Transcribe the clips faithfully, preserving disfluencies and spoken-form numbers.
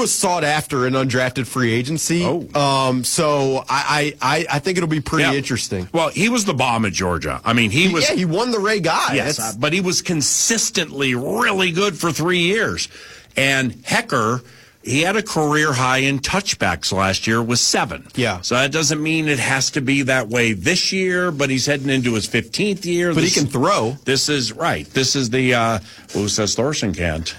was sought after in undrafted free agency. Oh. Um, so I, I, I think it'll be pretty yeah. interesting. Well, he was the bomb at Georgia. I mean, he was. Yeah, he won the Ray Guy. Yes, uh, but he was consistently really good for three years. And Hekker, he had a career high in touchbacks last year with seven. Yeah. So that doesn't mean it has to be that way this year, but he's heading into his fifteenth year. But this, he can throw. This is right. This is the, uh, who says Thorson can't?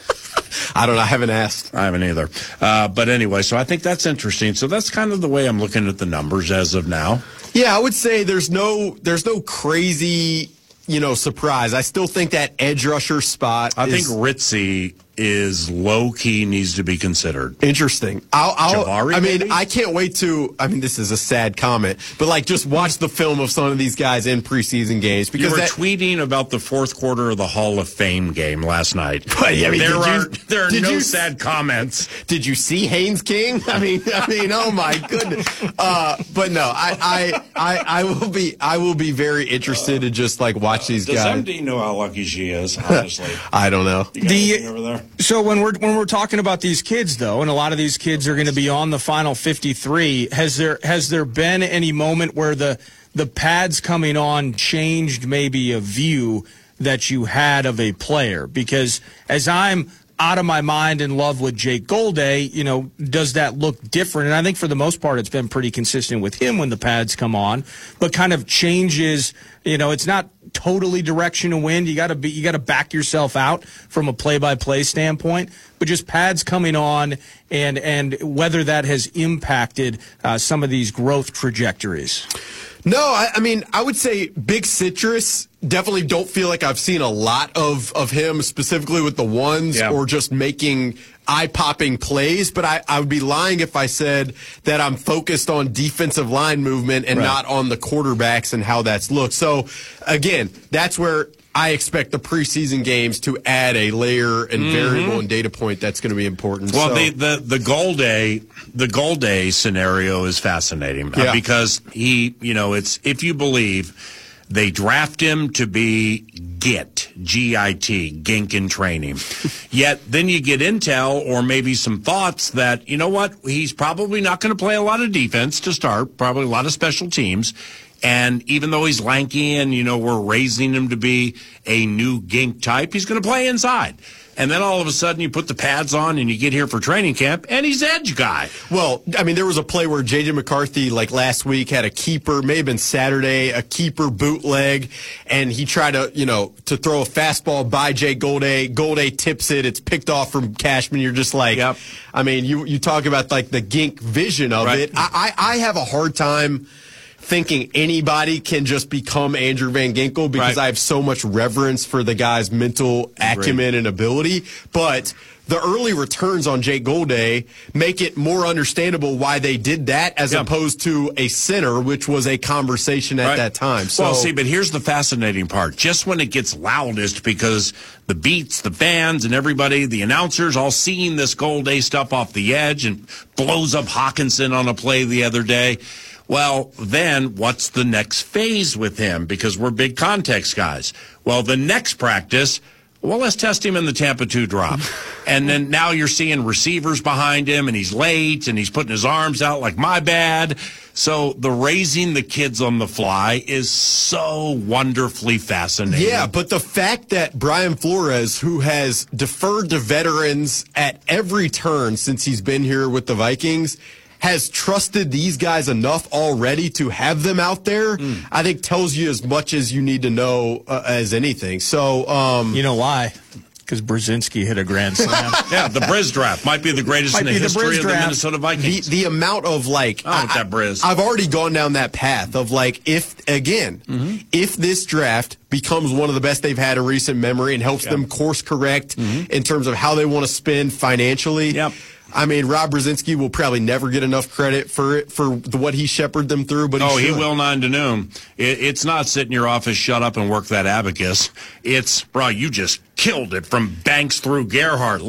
I don't know. I haven't asked. I haven't either. Uh, but anyway, so I think that's interesting. So that's kind of the way I'm looking at the numbers as of now. Yeah, I would say there's no there's no crazy, you know, surprise. I still think that edge rusher spot I is think Ritzy is low-key needs to be considered. interesting. I'll, I'll, Jabari, I mean, maybe? I can't wait to, I mean, this is a sad comment, but like just watch the film of some of these guys in preseason games. You Because were that, tweeting about the fourth quarter of the Hall of Fame game last night. But, yeah, I mean, there did are you- there are did no you- sad comments. Did you see Haynes King? I mean, I mean, oh my goodness. Uh, but no, I, I, I, I will be, I will be very interested to just like watch these Does guys. M D know how lucky she is? Honestly, I don't know. you got The- anything over there? So when we're when we're talking about these kids, though, and a lot of these kids are going to be on the final fifty-three, has there has there been any moment where the the pads coming on changed maybe a view that you had of a player? Because as I'm out of my mind in love with Jake Golday, you know, does that look different? And I think for the most part, it's been pretty consistent with him when the pads come on, but kind of changes. You know, it's not totally direction of wind. You got to be, you got to back yourself out from a play-by-play standpoint. But just pads coming on, and and whether that has impacted uh, some of these growth trajectories. No, I, I mean, I would say Big Citrus, definitely don't feel like I've seen a lot of, of him specifically with the ones Yeah. or just making eye-popping plays, but I, I would be lying if I said that I'm focused on defensive line movement and Right. not on the quarterbacks and how that's looked. So, again, that's where I expect the preseason games to add a layer and variable and data point that's going to be important. Well, so, the the the Golday the Golday scenario is fascinating uh, Yeah. because he, you know, it's if you believe they draft him to be Git, G I T, Gink in training. Yet then you get intel or maybe some thoughts that, you know what, he's probably not going to play a lot of defense to start, probably a lot of special teams. And even though he's lanky and, you know, we're raising him to be a new Gink type, he's going to play inside. And then all of a sudden you put the pads on and you get here for training camp and he's edge guy. Well, I mean, there was a play where J J McCarthy, like last week, had a keeper, may have been Saturday, a keeper bootleg, and he tried to, you know, to throw a fastball by Jay Golday. Golday tips it. It's picked off from Cashman. You're just like, Yep. I mean, you you talk about like the Gink vision of Right. it. I, I I have a hard time thinking anybody can just become Andrew Van Ginkel because Right. I have so much reverence for the guy's mental acumen and ability. But the early returns on Jake Golday make it more understandable why they did that as Yeah. opposed to a center, which was a conversation at Right. that time. So, well, see, but here's the fascinating part. Just when it gets loudest, because the beats, the fans, and everybody, the announcers, all seeing this Golday stuff off the edge and blows up Hawkinson on a play the other day. Well, then what's the next phase with him? Because we're big context guys. Well, the next practice, well, let's test him in the Tampa two drop. And then now you're seeing receivers behind him, and he's late, and he's putting his arms out like, my bad. So the raising the kids on the fly is so wonderfully fascinating. yeah, but the fact that Brian Flores, who has deferred to veterans at every turn since he's been here with the Vikings, has trusted these guys enough already to have them out there, mm. I think tells you as much as you need to know uh, as anything. So, um, You know why? Because Brzezinski hit a grand slam. yeah, the Briz draft might be the greatest Might in the be the history Briz of the draft. Minnesota the, Vikings. the amount of like, I want that Briz. I've already gone down that path of like, if again, mm-hmm. if this draft becomes one of the best they've had in recent memory and helps Yep. them course correct mm-hmm. in terms of how they want to spend financially. Yep. I mean, Rob Brzezinski will probably never get enough credit for it, for the, what he shepherded them through. But he oh, he should. will nine to noon. It, it's not sit in your office, shut up, and work that abacus. It's, bro, you just killed it from Banks through Gerhardt. Let's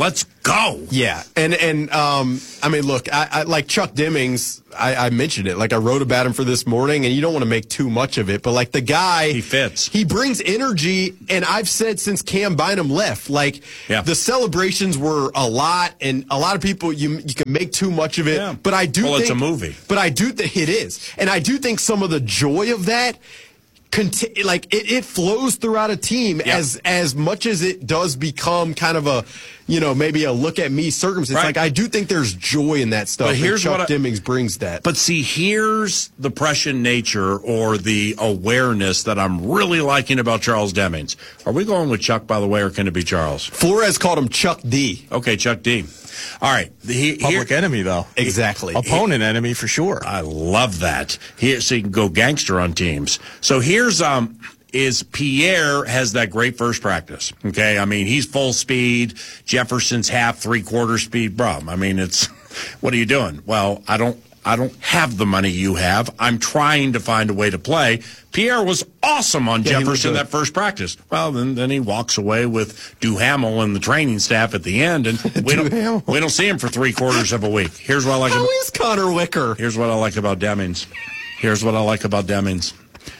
go. Yeah, and and um, I mean, look, I, I like Chuck Demings. I, I mentioned it. Like I wrote about him for this morning, and you don't want to make too much of it, but like the guy, he fits. He brings energy, and I've said since Cam Bynum left, like yeah. the celebrations were a lot, and a lot of people you you can make too much of it. Yeah. But I do. Well, think, it's a movie. But I do think it is, and I do think some of the joy of that. Conti- like it, it flows throughout a team yep. as as much as it does become kind of a, you know, maybe a look at me circumstance. Right. Like I do think there's joy in that stuff. But here's Chuck what I, Demings brings that. But see, here's the prescient nature or the awareness that I'm really liking about Charles Demings. Are we going with Chuck, by the way, or can it be Charles? Flores called him Chuck D. Okay, Chuck D. All right. He, Public here, enemy, though. Exactly. Opponent he, enemy for sure. I love that. Here, so you can go gangster on teams. So here's um. is Pierre has that great first practice. Okay, I mean, he's full speed. Jefferson's half, three-quarter speed. Bro, I mean, it's, what are you doing? Well, I don't I don't have the money you have. I'm trying to find a way to play. Pierre was awesome on yeah, Jefferson that first practice. Well, then then he walks away with Duhamel and the training staff at the end, and we don't, we don't see him for three-quarters of a week. Here's what I like How about, is Connor Wicker? Here's what I like about Demings. Here's what I like about Demings.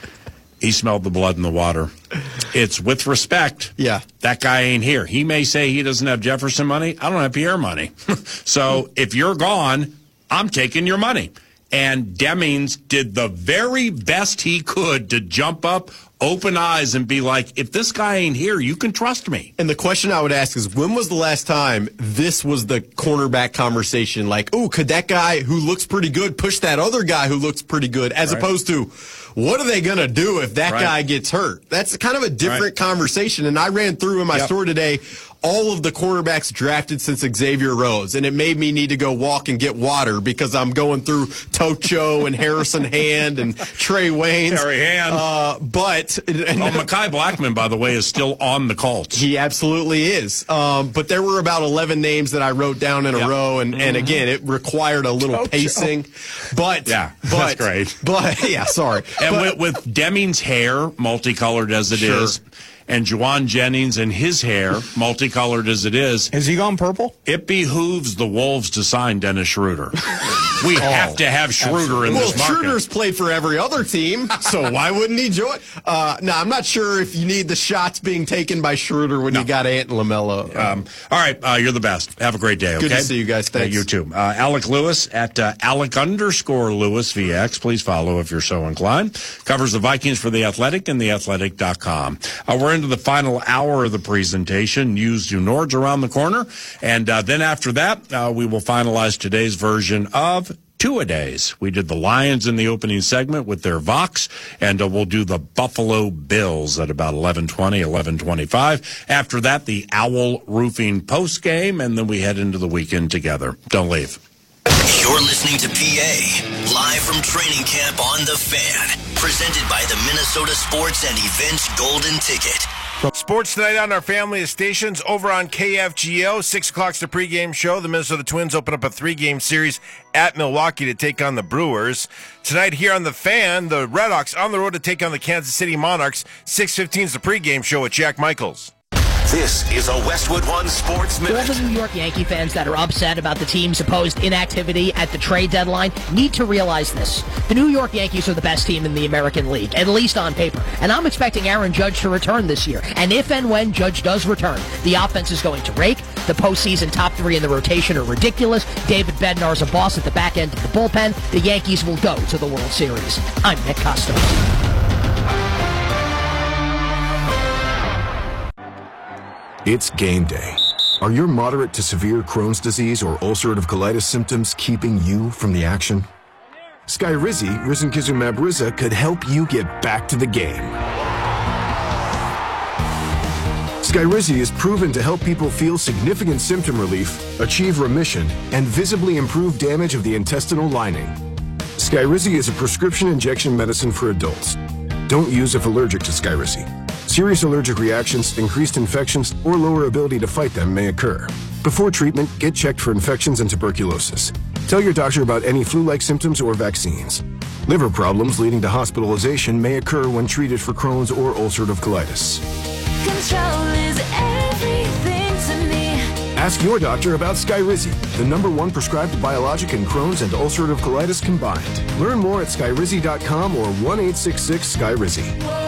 He smelled the blood in the water. It's with respect. Yeah. That guy ain't here. He may say he doesn't have Jefferson money. I don't have Pierre money. So if you're gone, I'm taking your money. And Demings did the very best he could to jump up, open eyes, and be like, if this guy ain't here, you can trust me. And the question I would ask is, when was the last time this was the cornerback conversation? Like, oh, could that guy who looks pretty good push that other guy who looks pretty good, as right. opposed to, what are they going to do if that right. guy gets hurt? That's kind of a different right. conversation. And I ran through in my yep. story today all of the cornerbacks drafted since Xavier Rhodes, and it made me need to go walk and get water because I'm going through Tocho and Harrison Hand and Trey Waynes. Harry Hand. Uh, but oh, Mekhi Blackman, by the way, is still on the Colts. He absolutely is. Um, but there were about eleven names that I wrote down in a yep. row, and, mm-hmm. and again, it required a little Tocho. pacing. But yeah, but, that's great. But yeah, sorry. And but, with, with Demings' hair, multicolored as it sure. is. And Juwan Jennings and his hair, multicolored as it is. Has he gone purple? It behooves the Wolves to sign Dennis Schroeder. We oh, have to have Schroeder absolutely. in well, this market. Schroeder's played for every other team, so why wouldn't he join? Uh, no, I'm not sure if you need the shots being taken by Schroeder when no. you got Ant and LaMelo. Um, all right, uh, you're the best. Have a great day, okay? Good to see you guys. Thanks. Uh, you too. Uh, Alec Lewis at uh, Alec underscore Lewis V X. Please follow if you're so inclined. Covers the Vikings for The Athletic and the athletic dot com. Uh, we're into the final hour of the presentation. News du Nord's around the corner. And uh, then after that, uh, we will finalize today's version of Two-A-Days. We did the Lions in the opening segment with their Vox, and uh, we'll do the Buffalo Bills at about eleven twenty, eleven twenty-five. After that, the Owl Roofing postgame, and then we head into the weekend together. Don't leave. You're listening to P A, live from training camp on The Fan, presented by the Minnesota Sports and Events Golden Ticket. Sports tonight on our family of stations over on K F G O. Six o'clock's the pregame show. The Minnesota Twins open up a three-game series at Milwaukee to take on the Brewers. Tonight here on The Fan, the Red Hawks on the road to take on the Kansas City Monarchs. six fifteen is the pregame show with Jack Michaels. This is a Westwood One Sports Minute. All the New York Yankee fans that are upset about the team's supposed inactivity at the trade deadline need to realize this. The New York Yankees are the best team in the American League, at least on paper. And I'm expecting Aaron Judge to return this year. And if and when Judge does return, the offense is going to rake. The postseason top three in the rotation are ridiculous. David Bednar is a boss at the back end of the bullpen. The Yankees will go to the World Series. I'm Nick Costos. It's game day. Are your moderate to severe Crohn's disease or ulcerative colitis symptoms keeping you from the action? Skyrizi, risankizumab Riza, could help you get back to the game. Skyrizi is proven to help people feel significant symptom relief, achieve remission, and visibly improve damage of the intestinal lining. Skyrizi is a prescription injection medicine for adults. Don't use if allergic to Skyrizi. Serious allergic reactions, increased infections, or lower ability to fight them may occur. Before treatment, get checked for infections and tuberculosis. Tell your doctor about any flu-like symptoms or vaccines. Liver problems leading to hospitalization may occur when treated for Crohn's or ulcerative colitis. Control is everything to me. Ask your doctor about Skyrizi, the number one prescribed biologic in Crohn's and ulcerative colitis combined. Learn more at skyrizi dot com or one eight six six Skyrizi.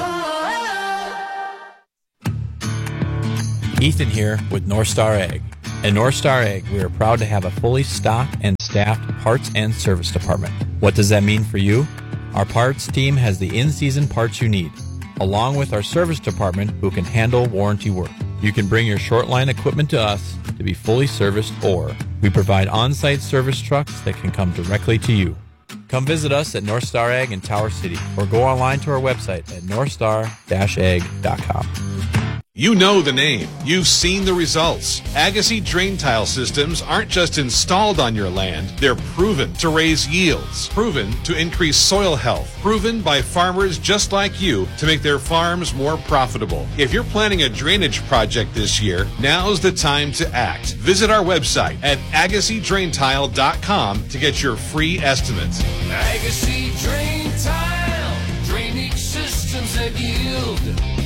Ethan here with North Star Ag. At North Star Ag, we are proud to have a fully stocked and staffed parts and service department. What does that mean for you? Our parts team has the in-season parts you need, along with our service department who can handle warranty work. You can bring your short line equipment to us to be fully serviced, or we provide on-site service trucks that can come directly to you. Come visit us at North Star Ag in Tower City, or go online to our website at north star dash ag dot com. You know the name. You've seen the results. Agassi drain tile systems aren't just installed on your land. They're proven to raise yields, proven to increase soil health, proven by farmers just like you to make their farms more profitable. If you're planning a drainage project this year, now's the time to act. Visit our website at agassi drain tile dot com to get your free estimates. Agassi Drain Tile, drainage systems that yield.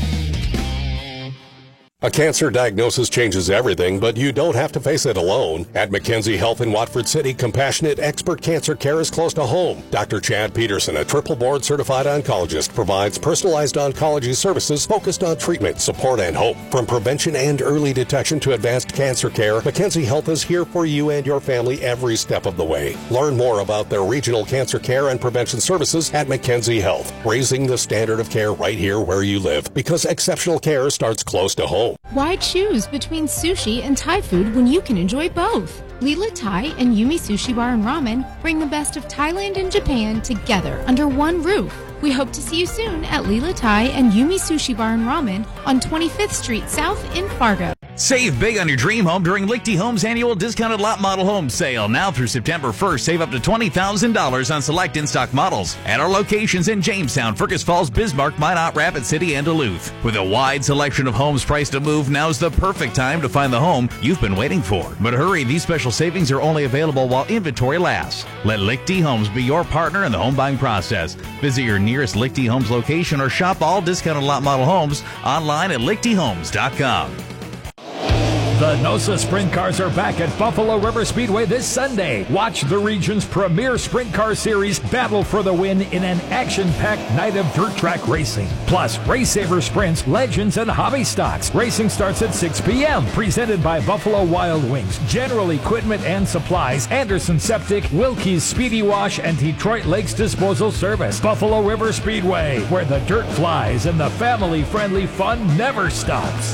A cancer diagnosis changes everything, but you don't have to face it alone. At McKenzie Health in Watford City, compassionate expert cancer care is close to home. Doctor Chad Peterson, a triple board certified oncologist, provides personalized oncology services focused on treatment, support, and hope. From prevention and early detection to advanced cancer care, McKenzie Health is here for you and your family every step of the way. Learn more about their regional cancer care and prevention services at McKenzie Health, raising the standard of care right here where you live, because exceptional care starts close to home. Why choose between sushi and Thai food when you can enjoy both? Lila Thai and Yumi Sushi Bar and Ramen bring the best of Thailand and Japan together under one roof. We hope to see you soon at Lila Thai and Yumi Sushi Bar and Ramen on twenty-fifth Street South in Fargo. Save big on your dream home during Lichty Homes annual discounted lot model home sale. Now through September first, save up to twenty thousand dollars on select in-stock models at our locations in Jamestown, Fergus Falls, Bismarck, Minot, Rapid City, and Duluth. With a wide selection of homes priced to move, now's the perfect time to find the home you've been waiting for. But hurry, these special savings are only available while inventory lasts. Let Lichty Homes be your partner in the home buying process. Visit your nearest Lichty Homes location or shop all discounted lot model homes online at lichty homes dot com. The NOSA Sprint Cars are back at Buffalo River Speedway this Sunday. Watch the region's premier sprint car series battle for the win in an action-packed night of dirt track racing. Plus, Race Saver Sprints, Legends, and Hobby Stocks. Racing starts at six p.m. Presented by Buffalo Wild Wings, General Equipment and Supplies, Anderson Septic, Wilkie's Speedy Wash, and Detroit Lakes Disposal Service. Buffalo River Speedway, where the dirt flies and the family-friendly fun never stops.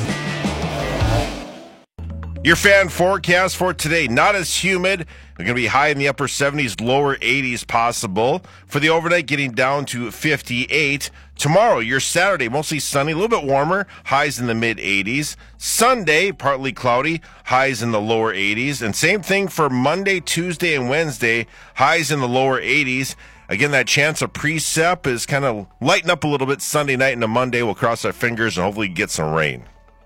Your fan forecast for today, not as humid. We're going to be high in the upper seventies, lower eighties possible. For the overnight, getting down to fifty-eight. Tomorrow, your Saturday, mostly sunny, a little bit warmer, highs in the mid-eighties. Sunday, partly cloudy, highs in the lower eighties. And same thing for Monday, Tuesday, and Wednesday, highs in the lower eighties. Again, that chance of precip is kind of lighten up a little bit Sunday night into Monday. We'll cross our fingers and hopefully get some rain.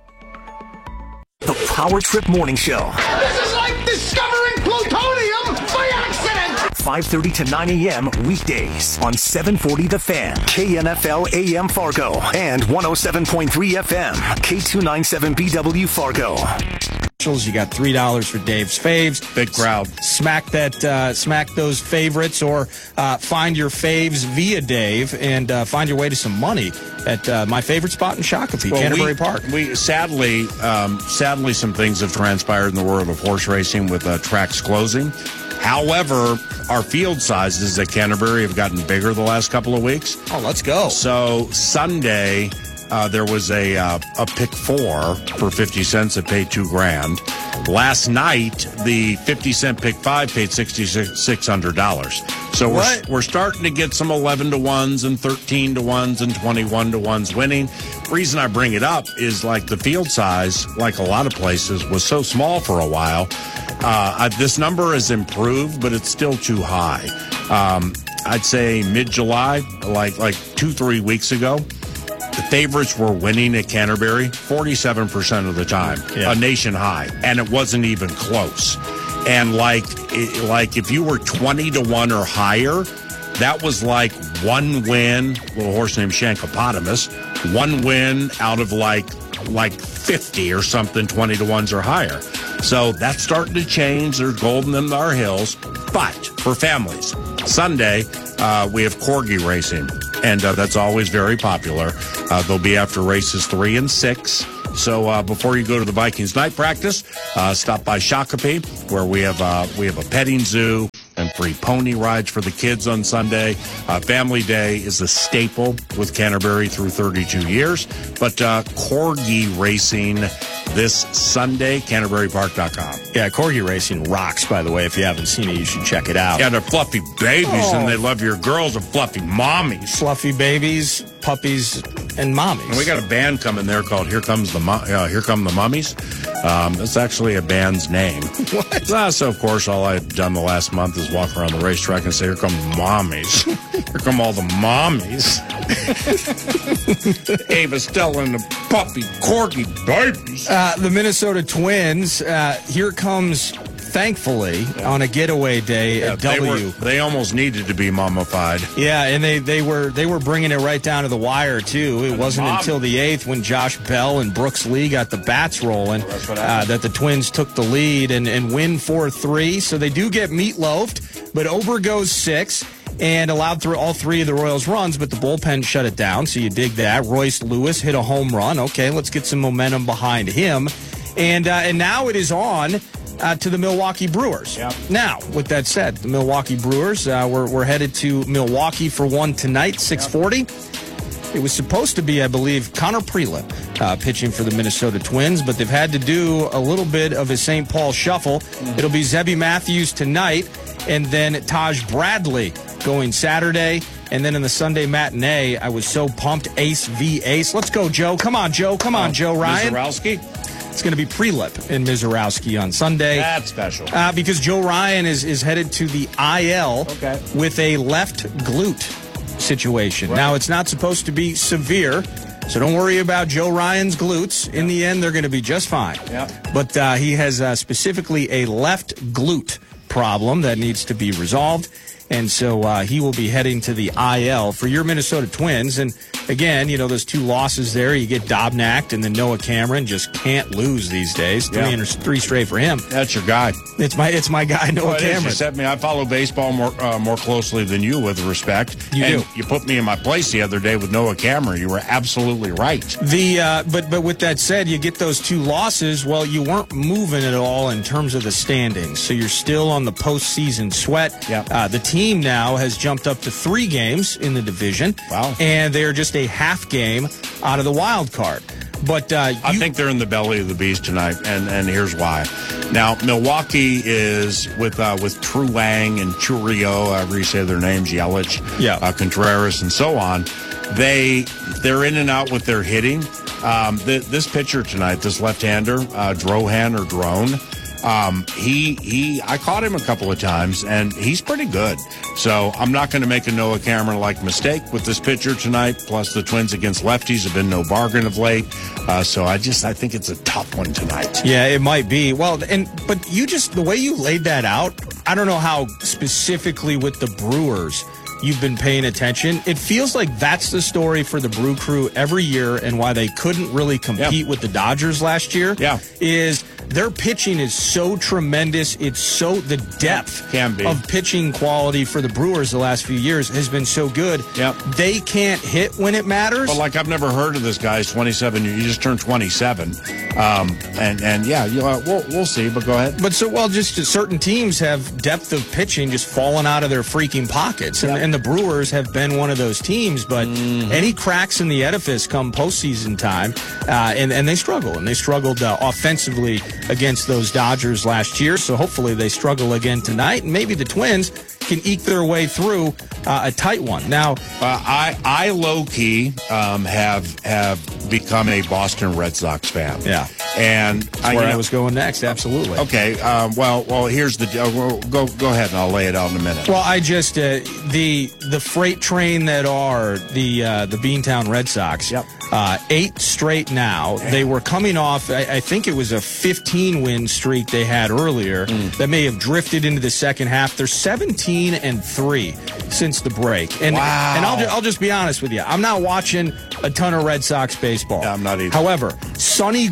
The Power Trip Morning Show. This is like discovering plutonium by accident! five thirty to nine a.m. weekdays on seven forty The Fan, K N F L A M Fargo, and one oh seven point three F M, K two ninety-seven B W Fargo. You got three dollars for Dave's Faves. Big crowd. Smack that, uh, smack those favorites, or uh, find your faves via Dave, and uh, find your way to some money at uh, my favorite spot in Shakopee, well, Canterbury we, Park. We sadly, um, sadly, some things have transpired in the world of horse racing with uh, tracks closing. However, our field sizes at Canterbury have gotten bigger the last couple of weeks. Oh, let's go! So Sunday. Uh, there was a uh, a pick four for fifty cents that paid two grand. Last night, the fifty cent pick five paid sixty-six hundred dollars. So we're, we're starting to get some eleven to ones and thirteen to ones and twenty-one to ones winning. Reason I bring it up is like the field size, like a lot of places, was so small for a while. Uh, I, this number has improved, but it's still too high. Um, I'd say mid-July, like like two, three weeks ago, the favorites were winning at Canterbury forty-seven percent of the time, yeah. A nation high, and it wasn't even close. And like, it, like if you were twenty to one or higher, that was like one win, a little horse named Shankopotamus, one win out of like like fifty or something, twenty to ones or higher. So that's starting to change. There's golden in our hills. But for families, Sunday, uh, we have corgi racing, and uh, that's always very popular. Uh, they'll be after races three and six. So uh, before you go to the Vikings night practice, uh, stop by Shakopee, where we have uh, we have a petting zoo and free pony rides for the kids on Sunday. Uh, Family Day is a staple with Canterbury through thirty-two years. But uh, corgi racing this Sunday, Canterbury Park dot com. Yeah, corgi racing rocks, by the way. If you haven't seen it, you should check it out. Yeah, they're fluffy babies, Oh. and they love your girls are fluffy mommies. Fluffy babies, puppies, and mommies. And we got a band coming there called Here Comes the Mu- uh, Here Come the Mummies. Um, that's actually a band's name. What? Uh, so, of course, all I've done the last month is walk around the racetrack and say, here come the mommies. Here come all the mommies. Ava, Stella, and the puppy corgi babies. Uh, the Minnesota Twins, uh, here comes, thankfully, on a getaway day Yeah, at they, W. were, they almost needed to be mummified. Yeah, and they, they were they were bringing it right down to the wire, too. It wasn't mom- until the eighth when Josh Bell and Brooks Lee got the bats rolling what uh, happened. that the Twins took the lead and, and win four three. So they do get meatloafed, but Ober goes six and allowed through all three of the Royals' runs, but the bullpen shut it down, so you dig that. Royce Lewis hit a home run. Okay, let's get some momentum behind him. And, uh, and now it is on Uh, to the Milwaukee Brewers. Yep. Now, with that said, the Milwaukee Brewers, uh, we're, we're headed to Milwaukee for one tonight, six forty. It was supposed to be, I believe, Connor Prelip uh, pitching for the Minnesota Twins, but they've had to do a little bit of a Saint Paul shuffle. Mm-hmm. It'll be Zebby Matthews tonight, and then Taj Bradley going Saturday. And then in the Sunday matinee, I was so pumped, Ace v. Ace. Let's go, Joe. Come on, Joe. Come on, Oh, Joe Ryan. Mizorowski? It's going to be Prelip in Mizorowski on Sunday. That's special. Uh, because Joe Ryan is, is headed to the I L Okay. with a left glute situation. Right. Now, it's not supposed to be severe, so don't worry about Joe Ryan's glutes. In the end, they're going to be just fine. Yep. But uh, he has uh, specifically a left glute problem that needs to be resolved. And so uh, he will be heading to the I L for your Minnesota Twins. And again, you know, those two losses there, you get Dobnak and then Noah Cameron just can't lose these days. Three, Yeah. and three straight for him. That's your guy. It's my it's my guy, Noah Well, it is. Cameron. You set me. I follow baseball more uh, more closely than you, with respect. You and do. You put me in my place the other day with Noah Cameron. You were absolutely right. The uh, but but with that said, you get those two losses. Well, you weren't moving at all in terms of the standings, so you're still on the postseason sweat. Yep. Uh, the team now has jumped up to three games in the division. Wow. And they're just a half game out of the wild card. But uh, I you, think they're in the belly of the beast tonight, and, and here's why. Now, Milwaukee is with uh, with Truang and Churio, however you say their names, Yelich, Yeah. uh, Contreras, and so on. They they're in and out with their hitting. Um, th- this pitcher tonight, this left-hander, uh, Drohan or Drone. Um, he he. I caught him a couple of times, and he's pretty good. So I'm not going to make a Noah Cameron-like mistake with this pitcher tonight. Plus, the Twins against lefties have been no bargain of late. Uh, so I just I think it's a tough one tonight. Yeah, it might be. Well, and but you just the way you laid that out, I don't know how specifically with the Brewers you've been paying attention. It feels like that's the story for the Brew Crew every year, and why they couldn't really compete Yeah. with the Dodgers last year. Yeah. Is their pitching is so tremendous. It's so the depth Can be. of pitching quality for the Brewers the last few years has been so good. Yep. They can't hit when it matters. But like I've never heard of this guy. He's twenty-seven. You just turned twenty-seven. Um, and and yeah, you know, we'll we'll see. But go ahead. But so, well, just certain teams have depth of pitching just falling out of their freaking pockets. And, Yep. and the Brewers have been one of those teams. But Mm-hmm. any cracks in the edifice come postseason time, uh, and, and they struggle. And they struggled uh, offensively against those Dodgers last year. So hopefully they struggle again tonight. And maybe the Twins can eke their way through uh, a tight one. Now, Uh, I I low key um, have have become a Boston Red Sox fan. Yeah. and that's I, where you I know- was going next. Absolutely. Okay. Um, well, well. Here's the uh, well, go go ahead, and I'll lay it out in a minute. Well, I just uh, the the freight train that are the uh, the Beantown Red Sox. Yep. Uh, eight straight now. They were coming off. I, I think it was a fifteen win streak they had earlier that may have drifted into the second half. They're seventeen and three since the break. And Wow. and I'll ju- I'll just be honest with you. I'm not watching a ton of Red Sox baseball. Yeah, I'm not either. However, Sonny Gray.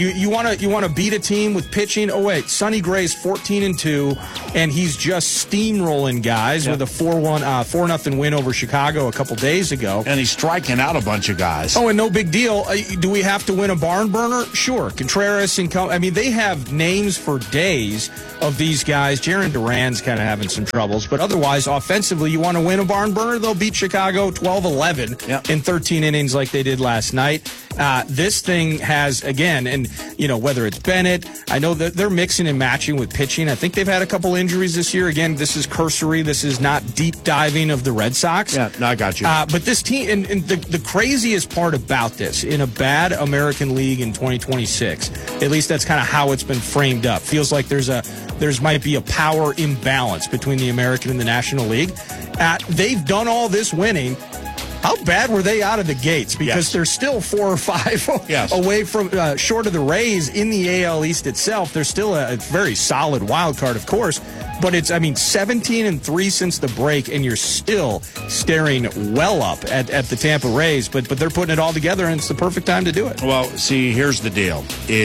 You you want to you want to beat a team with pitching? Oh wait, Sonny Gray's fourteen and two, and he's just steamrolling guys yeah. with a four one uh, four nothing win over Chicago a couple days ago. And he's striking out a bunch of guys. Oh, and no big deal. Uh, do we have to win a barn burner? Sure. Contreras and Co- I mean, they have names for days of these guys. Jarren Duran's kind of having some troubles, but otherwise, offensively, you want to win a barn burner? They'll beat Chicago twelve eleven yep. in thirteen innings like they did last night. Uh, this thing has, again, and, you know, whether it's Bennett, I know that they're mixing and matching with pitching. I think they've had a couple injuries this year. Again, this is cursory. This is not deep diving of the Red Sox. Yeah, no, I got you. Uh, but this team, and, and the, the craziest part about this, in a bad American League in twenty twenty-six, at least that's kind of how it's been framed up. Feels like there's a there's might be a power imbalance between the American and the National League. Uh, they've done all this winning. How bad were they out of the gates? Because yes. they're still four or five yes. away from, uh, short of the Rays in the A L East itself. They're still a, a very solid wild card, of course. But it's, I mean, seventeen and three since the break, and you're still staring well up at, at the Tampa Rays. But but they're putting it all together, and it's the perfect time to do it. Well, see, here's the deal: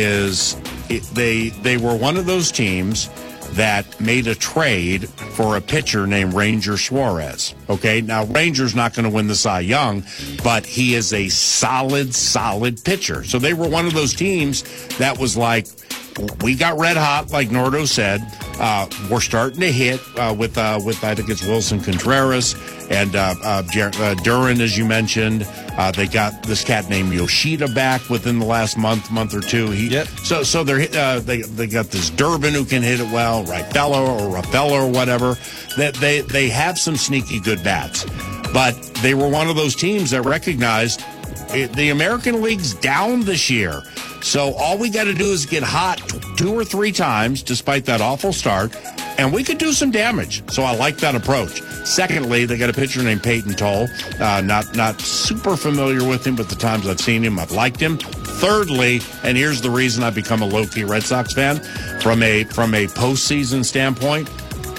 is it, they they were one of those teams that made a trade for a pitcher named Ranger Suarez. Okay, now Ranger's not going to win the Cy Young, but he is a solid, solid pitcher. So they were one of those teams that was like, we got red hot, like Nordo said. Uh, we're starting to hit uh, with, uh, with I think it's Wilson Contreras and uh, uh, Jer- uh, Duran, as you mentioned. Uh, they got this cat named Yoshida back within the last month, month or two. He, yep. So, so they're uh, they they got this Durbin who can hit it well, Raifella or Raffella or whatever. That they they have some sneaky good bats, but they were one of those teams that recognized it, the American League's down this year. So all we got to do is get hot t- two or three times, despite that awful start, and we could do some damage. So I like that approach. Secondly, they got a pitcher named Peyton Toll. Uh, not not super familiar with him, but the times I've seen him, I've liked him. Thirdly, and here's the reason I've become a low-key Red Sox fan, from a from a postseason standpoint,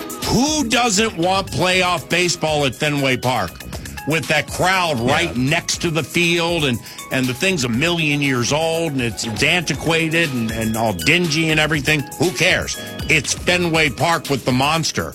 who doesn't want playoff baseball at Fenway Park? With that crowd right yeah. next to the field, and, and the thing's a million years old, and it's, it's antiquated and, and all dingy and everything. Who cares? It's Fenway Park with the monster.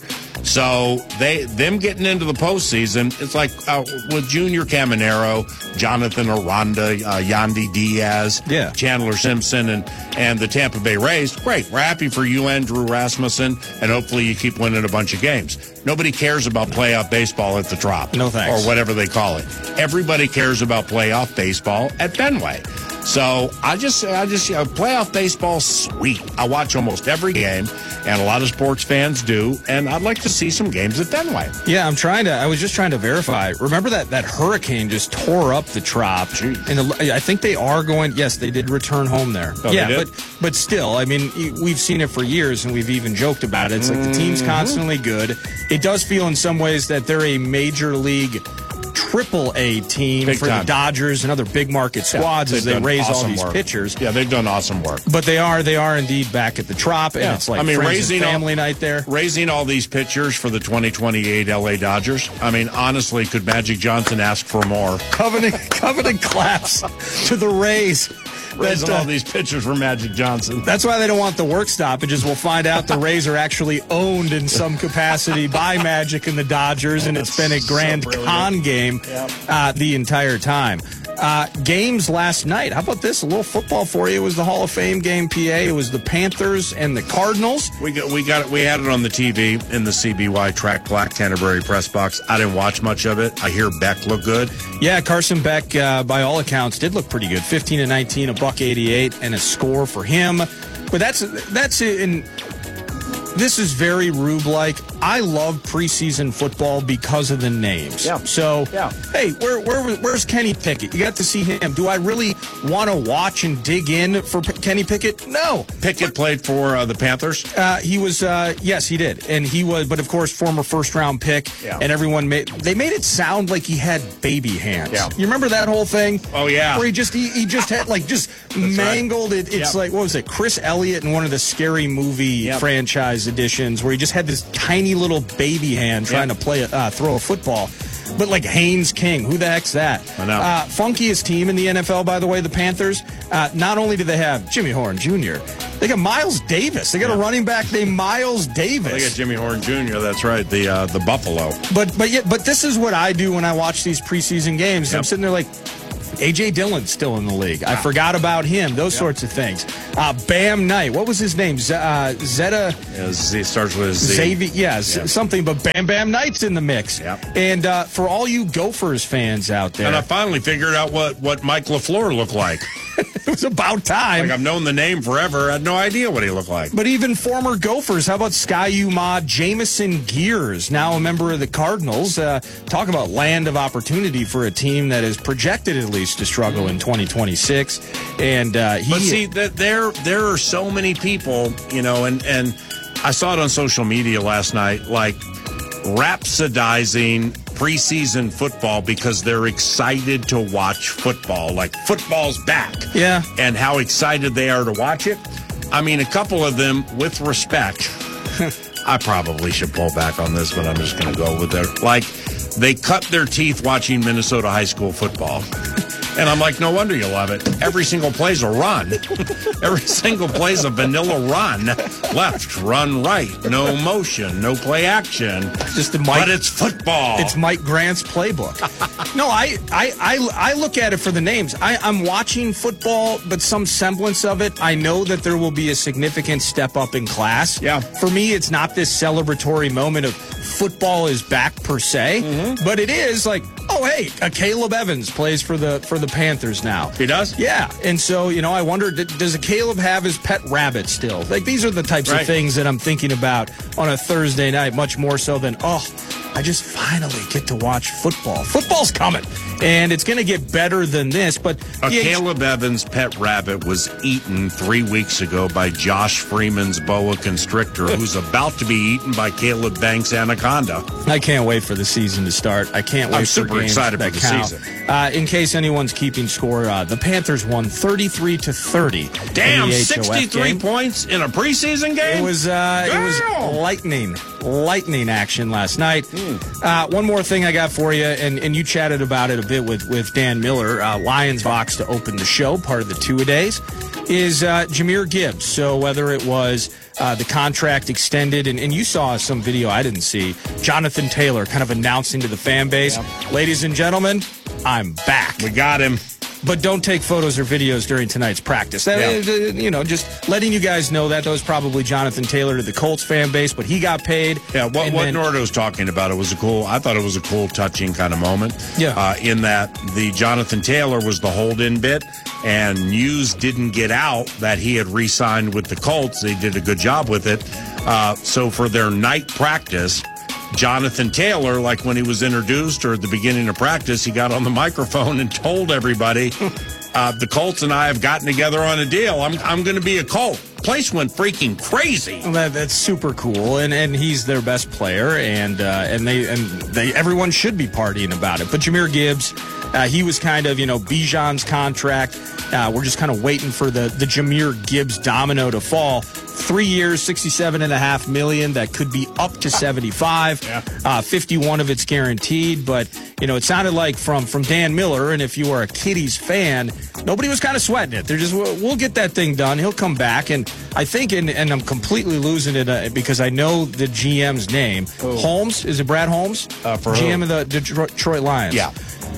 So they them getting into the postseason, it's like uh, with Junior Caminero, Jonathan Aranda, uh, Yandy Diaz, yeah. Chandler Simpson, and, and the Tampa Bay Rays. Great. We're happy for you, Andrew Rasmussen, and hopefully you keep winning a bunch of games. Nobody cares about playoff baseball at the Trop. No thanks. Or whatever they call it. Everybody cares about playoff baseball at Fenway. So I just, I just, you know, playoff baseball's sweet. I watch almost every game, and a lot of sports fans do, and I'd like to see some games at Fenway. Yeah, I'm trying to, I was just trying to verify. Remember that, that hurricane just tore up the Trop? Jeez. And the, I think they are going, yes, they did return home there. Oh, yeah, they did? but but still, I mean, we've seen it for years, and we've even joked about it. It's like the team's constantly good. It does feel in some ways that they're a major league triple A team big for time. the Dodgers and other big market squads yeah, as they raise awesome all these work. pitchers. Yeah, they've done awesome work. But they are they are indeed back at the Trop, and yeah. it's like I mean, friends raising and family all, night there. Raising all these pitchers for the twenty twenty-eight L A Dodgers. I mean, honestly, could Magic Johnson ask for more? Covenant, covenant claps to the Rays. Raising That, uh, all these pitchers for Magic Johnson. That's why they don't want the work stoppages. We'll find out the Rays are actually owned in some capacity by Magic and the Dodgers, and it's been a grand so con game yep. uh, the entire time. Uh, games last night. How about this? A little football for you. It was the Hall of Fame game, P A. It was the Panthers and the Cardinals. We got, we got it. We had it on the T V in the C B Y Track Black Canterbury press box. I didn't watch much of it. I hear Beck look good. Yeah, Carson Beck, uh, by all accounts, did look pretty good. fifteen and nineteen, a buck eighty-eight, and a score for him. But that's that's in. This is very Rube-like. I love preseason football because of the names. Yeah. So, yeah. hey, where, where where's Kenny Pickett? You got to see him. Do I really want to watch and dig in for P- Kenny Pickett? No. Pickett but, played for uh, the Panthers? Uh, he was, uh, yes, he did. And he was, but of course, former first-round pick. Yeah. And everyone made, they made it sound like he had baby hands. Yeah. You remember that whole thing? Oh, yeah. Where he just, he, he just had, like, just mangled right. it. It's yep. like, what was it? Chris Elliott in one of the Scary Movie yep. franchise editions where he just had this tiny little baby hand trying yep. to play, uh, throw a football. But like Haynes King, who the heck's that? I know. Uh, funkiest team in the N F L, by the way, the Panthers. Uh, not only do they have Jimmy Horn Junior, they got Miles Davis. They got yeah. a running back named Miles Davis. They got Jimmy Horn Junior That's right, the uh, the Buffalo. But but yeah, but this is what I do when I watch these preseason games. Yep. I'm sitting there like, A J Dillon's still in the league. I forgot about him. Those yep. sorts of things. Uh, Bam Knight. What was his name? Z- uh, Zeta. Yeah, Z starts with a Z. Xavier. Yeah, yep. something. But Bam Bam Knight's in the mix. Yep. And uh, for all you Gophers fans out there, and I finally figured out what what Mike LaFleur looked like. It was about time. Like, I've known the name forever. I had no idea what he looked like. But even former Gophers, how about Sky Umah, Jameson Gears, now a member of the Cardinals? Uh, talk about land of opportunity for a team that is projected at least to struggle in twenty twenty-six. And uh, he, but see, that there there are so many people, you know, and and I saw it on social media last night, like rhapsodizing preseason football because they're excited to watch football. Like, football's back. Yeah. And how excited they are to watch it. I mean, a couple of them, with respect, I probably should pull back on this, but I'm just going to go with it. Like, they cut their teeth watching Minnesota high school football. And I'm like, no wonder you love it. Every single play's a run. Every single play's a vanilla run. Left, run right. No motion, no play action. Just the Mike, but it's football. It's Mike Grant's playbook. No, I, I, I, I look at it for the names. I, I'm watching football, but some semblance of it. I know that there will be a significant step up in class. Yeah. For me, it's not this celebratory moment of football is back per se, mm-hmm. but it is like, oh, hey, a Caleb Evans plays for the for the Panthers now. He does? Yeah. And so, you know, I wonder, does a Caleb have his pet rabbit still? Like, these are the types right. of things that I'm thinking about on a Thursday night, much more so than, oh, I just finally get to watch football. Football's coming, and it's going to get better than this. But a Caleb Evans pet rabbit was eaten three weeks ago by Josh Freeman's boa constrictor, who's about to be eaten by Caleb Banks' anaconda. I can't wait for the season to start. I can't wait I'm for super games excited that for the count. season. Uh, in case anyone's keeping score, uh, the Panthers won thirty-three to thirty. Damn, sixty-three points in a preseason game. It was uh, it was lightning, lightning action last night. Mm. Uh, one more thing I got for you, and, and you chatted about it a bit with with Dan Miller. Uh, Lions Vox to open the show, part of the two-a-days, is uh, Jahmyr Gibbs. So whether it was uh, the contract extended, and, and you saw some video I didn't see, Jonathan Taylor kind of announcing to the fan base, yep. ladies and gentlemen, I'm back. We got him. But don't take photos or videos during tonight's practice. That, yeah. uh, you know, just letting you guys know that. That was probably Jonathan Taylor to the Colts fan base, but he got paid. Yeah, what, what then, Nordo's talking about, it was a cool, I thought it was a cool, touching kind of moment. Yeah. Uh, in that the Jonathan Taylor was the hold-in bit, and news didn't get out that he had re-signed with the Colts. They did a good job with it. Uh, so for their night practice, Jonathan Taylor, like when he was introduced or at the beginning of practice, he got on the microphone and told everybody, uh, the Colts and I have gotten together on a deal. I'm I'm going to be a Colt. Place went freaking crazy. Well, that, that's super cool, and and he's their best player, and uh, and they and they everyone should be partying about it. But Jahmyr Gibbs, uh, he was kind of, you know, Bijan's contract. Uh, we're just kind of waiting for the the Jahmyr Gibbs domino to fall. Three years, sixty-seven and a half million. That could be up to seventy-five. Yeah. Uh, fifty-one of it's guaranteed. But you know, it sounded like from from Dan Miller, and if you are a Kitties fan, nobody was kind of sweating it. They're just, we'll get that thing done. He'll come back, and I think, and, and I'm completely losing it uh, because I know the G M's name. Oh. Holmes, is it Brad Holmes? Uh, for G M who? of the Detroit, Detroit Lions. Yeah.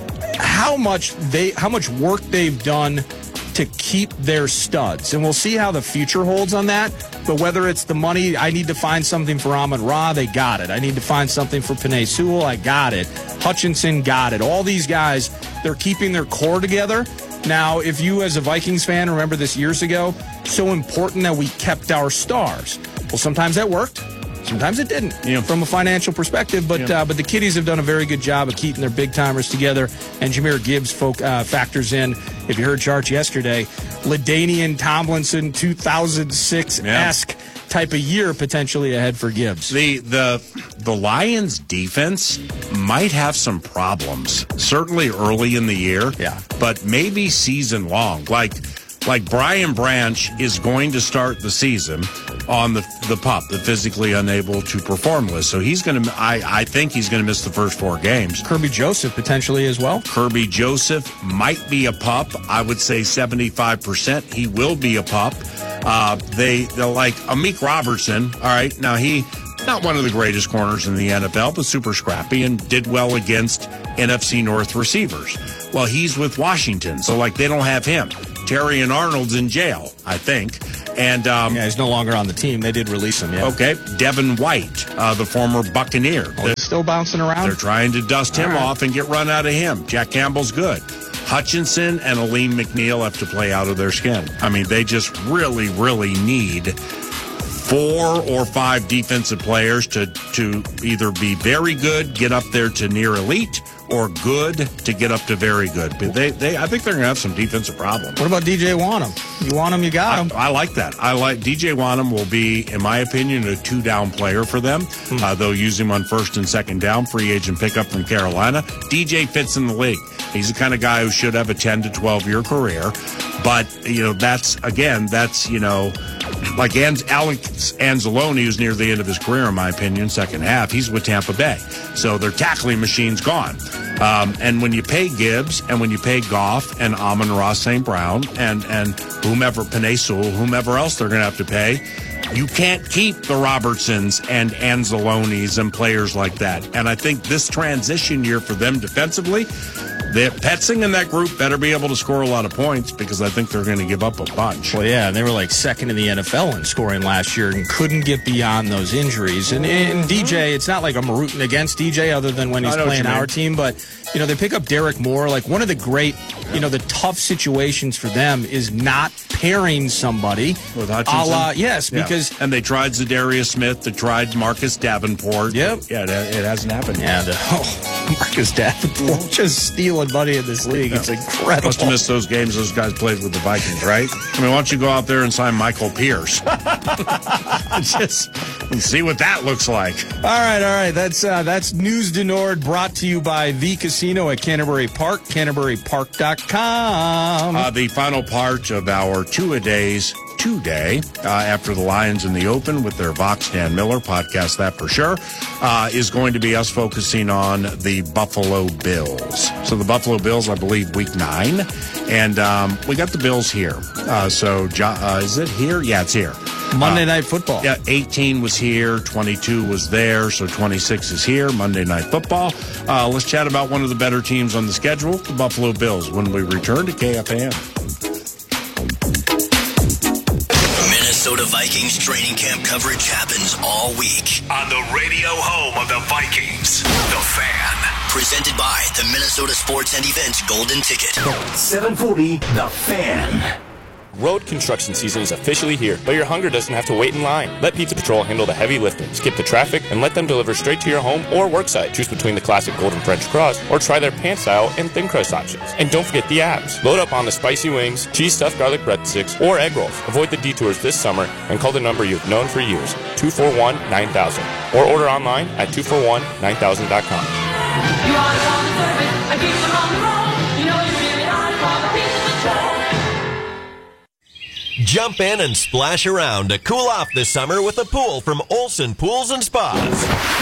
How much they, how much work they've done to keep their studs. And we'll see how the future holds on that. But whether it's the money, I need to find something for Amon Ra, they got it. I need to find something for Penei Sewell, I got it. Hutchinson got it. All these guys, they're keeping their core together. Now, if you as a Vikings fan remember this years ago, so important that we kept our stars. Well, sometimes that worked. Sometimes it didn't, yeah. from a financial perspective. But yeah. uh, but the Kitties have done a very good job of keeping their big-timers together. And Jahmyr Gibbs folk, uh, factors in, if you heard Charts yesterday, LaDainian Tomlinson two thousand six-esque yeah. type of year potentially ahead for Gibbs. The, the, the Lions' defense might have some problems, certainly early in the year, yeah. but maybe season long. Like... Like Brian Branch is going to start the season, on the the pup, the physically unable to perform list. So he's going to, I, I think he's going to miss the first four games. Kirby Joseph potentially as well. Kirby Joseph might be a pup. I would say seventy-five percent he will be a pup. Uh, they, they're like Amik Robertson. All right. Now he, not one of the greatest corners in the N F L, but super scrappy and did well against N F C North receivers. Well, he's with Washington. So like they don't have him. Terry and Arnold's in jail, I think. And um, yeah, he's no longer on the team. They did release him, yeah. Okay. Devin White, uh, the former Buccaneer. Oh, he's still bouncing around? They're trying to dust him All right. off and get run out of him. Jack Campbell's good. Hutchinson and Aleem McNeil have to play out of their skin. I mean, they just really, really need four or five defensive players to, to either be very good, get up there to near elite, or good to get up to very good. But they, they, I think they're going to have some defensive problems. What about D J Wanham? You want him, you got him. I, I like that. I like D J Wanham will be, in my opinion, a two-down player for them. Hmm. Uh, they'll use him on first and second down, free agent pickup from Carolina. D J fits in the league. He's the kind of guy who should have a ten to twelve year career. But, you know, that's, again, that's, you know, like Alex Anzalone, who's near the end of his career, in my opinion, second half, he's with Tampa Bay. So their tackling machine's gone. Um, and when you pay Gibbs and when you pay Goff and Amon-Ra Saint Brown and, and whomever, Penei Sewell, whomever else they're going to have to pay, you can't keep the Robertsons and Anzalones and players like that. And I think this transition year for them defensively, the Petzing and that group better be able to score a lot of points because I think they're going to give up a bunch. Well, yeah, they were like second in the N F L in scoring last year and couldn't get beyond those injuries. And, and D J, it's not like I'm rooting against D J other than when he's playing our team, but, you know, they pick up Derek Moore. Like, one of the great, you know, the tough situations for them is not pairing somebody with Hutchinson. A la, yes, yeah. because and they tried Zadarius Smith, they tried Marcus Davenport. Yep. Yeah, it, it hasn't happened. Yeah, the, oh, Marcus Davenport just stealing money in this league. Yeah. It's incredible. Must have missed those games those guys played with the Vikings, right? I mean, why don't you go out there and sign Michael Pierce? Just and see what that looks like. All right, all right. That's uh, that's News du Nord brought to you by The Casino at Canterbury Park, canterbury park dot com. Uh, the final part of our two-a-days today, uh, after the Lions in the Open with their Vox Dan Miller podcast, that for sure, uh, is going to be us focusing on the Buffalo Bills. So the Buffalo Bills, I believe, week nine. And um, we got the Bills here. Uh, so uh, is it here? Yeah, it's here. Monday uh, Night Football. Yeah, eighteen was here, twenty-two was there, so twenty-six is here, Monday Night Football. Uh, let's chat about one of the better teams on the schedule, the Buffalo Bills, when we return to K F A M. Minnesota Vikings training camp coverage happens all week on the radio home of the Vikings, The Fan. Presented by the Minnesota Sports and Events Golden Ticket. seven forty, The Fan. Road construction season is officially here, but your hunger doesn't have to wait in line. Let Pizza Patrol handle the heavy lifting, skip the traffic, and let them deliver straight to your home or worksite. Choose between the classic golden French crust or try their pan-style and thin crust options. And don't forget the abs. Load up on the spicy wings, cheese-stuffed garlic breadsticks, or egg rolls. Avoid the detours this summer and call the number you've known for years, two four one, nine thousand. Or order online at two four one, nine thousand dot com. You are the one service and keep them on the road. You know you really are for the Pizza Patrol. Jump in and splash around to cool off this summer with a pool from Olson Pools and Spas.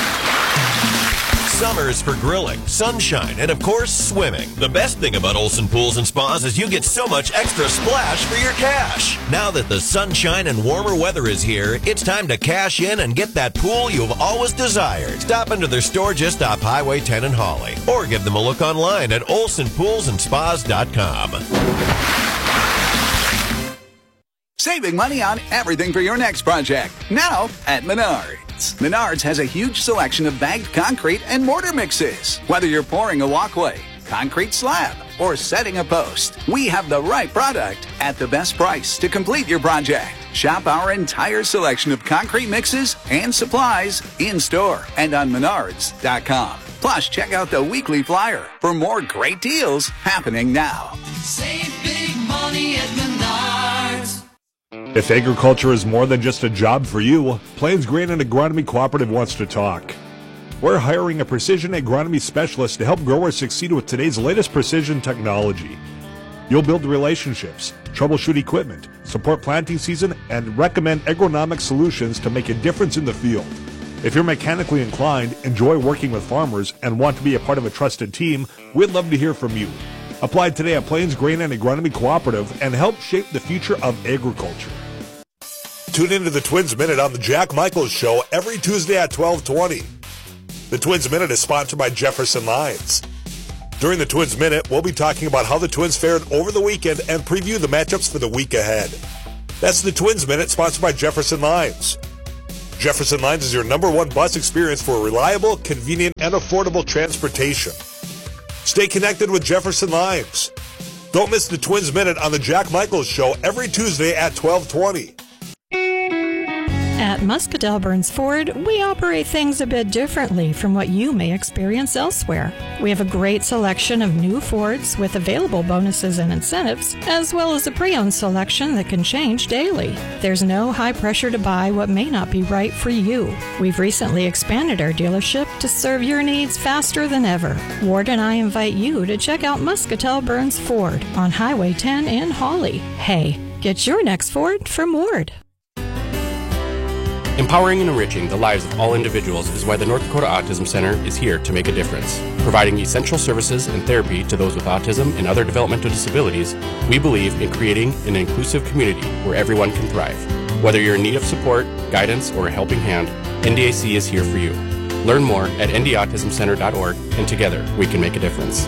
Summer's for grilling, sunshine, and of course, swimming. The best thing about Olson Pools and Spas is you get so much extra splash for your cash. Now that the sunshine and warmer weather is here, it's time to cash in and get that pool you've always desired. Stop into their store just off Highway ten in Hawley, or give them a look online at olson pools and spas dot com. Saving money on everything for your next project. Now at Menards. Menards has a huge selection of bagged concrete and mortar mixes. Whether you're pouring a walkway, concrete slab, or setting a post, we have the right product at the best price to complete your project. Shop our entire selection of concrete mixes and supplies in-store and on menards dot com. Plus, check out the weekly flyer for more great deals happening now. Save big money at Menards. If agriculture is more than just a job for you, Plains Grain and Agronomy Cooperative wants to talk. We're hiring a precision agronomy specialist to help growers succeed with today's latest precision technology. You'll build relationships, troubleshoot equipment, support planting season, and recommend agronomic solutions to make a difference in the field. If you're mechanically inclined, enjoy working with farmers, and want to be a part of a trusted team, we'd love to hear from you. Apply today at Plains Grain and Agronomy Cooperative and help shape the future of agriculture. Tune into the Twins Minute on the Jack Michaels Show every Tuesday at twelve twenty. The Twins Minute is sponsored by Jefferson Lines. During the Twins Minute, we'll be talking about how the Twins fared over the weekend and preview the matchups for the week ahead. That's the Twins Minute, sponsored by Jefferson Lines. Jefferson Lines is your number one bus experience for reliable, convenient, and affordable transportation. Stay connected with Jefferson Lines. Don't miss the Twins Minute on the Jack Michaels Show every Tuesday at twelve twenty. At Muscatell Burns Ford, we operate things a bit differently from what you may experience elsewhere. We have a great selection of new Fords with available bonuses and incentives, as well as a pre-owned selection that can change daily. There's no high pressure to buy what may not be right for you. We've recently expanded our dealership to serve your needs faster than ever. Ward and I invite you to check out Muscatell Burns Ford on Highway ten in Hawley. Hey, get your next Ford from Ward. Empowering and enriching the lives of all individuals is why the North Dakota Autism Center is here to make a difference. Providing essential services and therapy to those with autism and other developmental disabilities, we believe in creating an inclusive community where everyone can thrive. Whether you're in need of support, guidance, or a helping hand, N D A C is here for you. Learn more at n d autism center dot org, and together we can make a difference.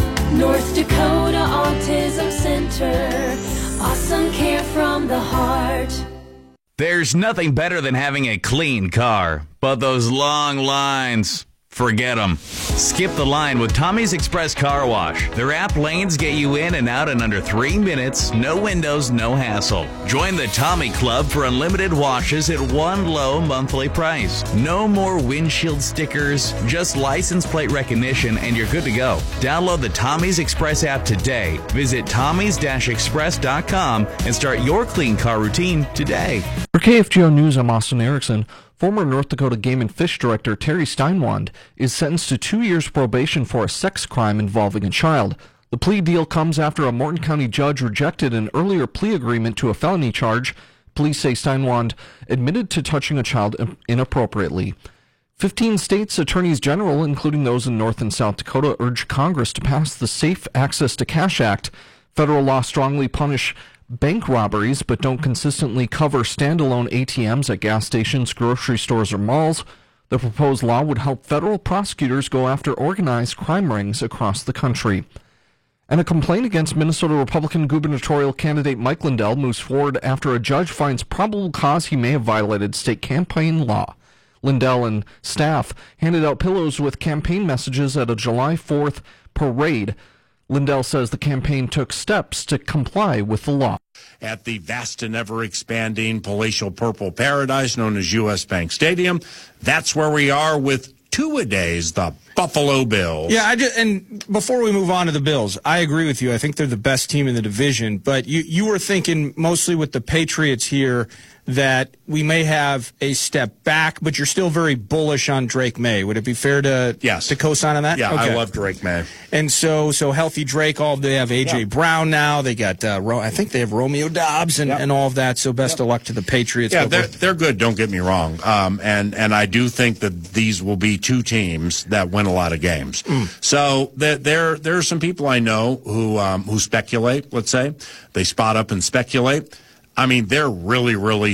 North Dakota Autism Center. Awesome care from the heart. There's nothing better than having a clean car, but those long lines, forget them. Skip the line with Tommy's Express Car Wash. Their app lanes get you in and out in under three minutes, no windows, no hassle. Join the Tommy Club for unlimited washes at one low monthly price. No more windshield stickers, just license plate recognition, and you're good to go. Download the Tommy's Express app today. Visit tommys dash express dot com and start your clean car routine today. For K F G O News, I'm Austin Erickson. Former North Dakota Game and Fish Director Terry Steinwand is sentenced to two years probation for a sex crime involving a child. The plea deal comes after a Morton County judge rejected an earlier plea agreement to a felony charge. Police say Steinwand admitted to touching a child inappropriately. Fifteen states' attorneys general, including those in North and South Dakota, urge Congress to pass the Safe Access to Cash Act. Federal law strongly punish bank robberies, but don't consistently cover standalone A T Ms at gas stations, grocery stores, or malls. The proposed law would help federal prosecutors go after organized crime rings across the country. And a complaint against Minnesota Republican gubernatorial candidate Mike Lindell moves forward after a judge finds probable cause he may have violated state campaign law. Lindell and staff handed out pillows with campaign messages at a July fourth parade. Lindell says the campaign took steps to comply with the law. At the vast and ever-expanding palatial purple paradise known as U S. Bank Stadium, that's where we are with two-a-days, the Buffalo Bills. Yeah, I just, and before we move on to the Bills, I agree with you. I think they're the best team in the division, but you, you were thinking mostly with the Patriots here that we may have a step back, but you're still very bullish on Drake May. Would it be fair to yes. to co-sign on that? Yeah, okay. I love Drake May. And so, so healthy Drake. All they have A J Yeah. Brown now. They got uh, Ro- I think they have Romeo Doubs and, Yep. and all of that. So best Yep. of luck to the Patriots. Yeah, But they're, we're- they're good, don't get me wrong. Um, and, and I do think that these will be two teams that win a lot of games. Mm. So there, there, there are some people I know who, um, who speculate, let's say. They spot up and speculate. I mean, they're really, really